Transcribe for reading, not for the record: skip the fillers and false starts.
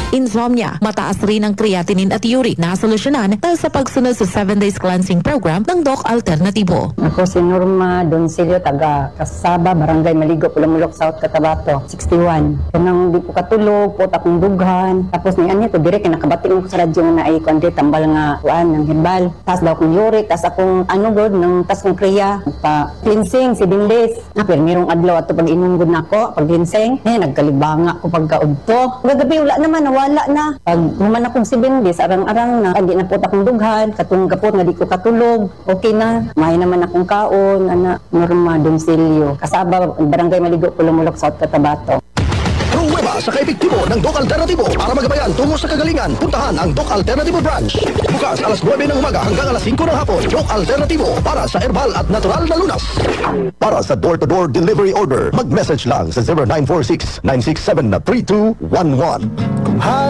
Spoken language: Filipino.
insomnia, mataas rin ang creatinine at uric na solusyonan dahil sa pagsunod sa 7 days cleansing program ng Doc Alternativo. Ako si Norma Doncilio, taga Kasaba, Barangay Maligo, Pulamulok, South Cotabato, 61. Kanang di po katulog, po akong dughan. Tapos ni Anya ko, direk, nakabating ko sa radyo na ay kundi tambal nga kuan ng herbal. Tas daw akong uric, tas akong god, ng tas kong kriya. Pa cleansing, 7 days. Pero merong adlaw ato pag inunggod na ako, pag cleansing, nagkalibanga ko pagkaudto. Gagabi, wala naman, nawala na. Pag human akong 7 days, arang-arang na, hindi na po akong dughan, katong kapot na di ko katulog, okay na. May naman akong kaon, Norma Doncilio. Kasaba, Barangay Maligo, Pulamulok, South Cotabato. Pruweba sa kaepektibo ng Doc Alternativo para magabayan tungo sa kagalingan. Puntahan ang Doc Alternativo branch. Bukas alas 9 ng umaga hanggang alas 5 ng hapon. Doc Alternativo para sa herbal at natural na lunas. Para sa door-to-door delivery order, mag-message lang sa 0946-967-3211.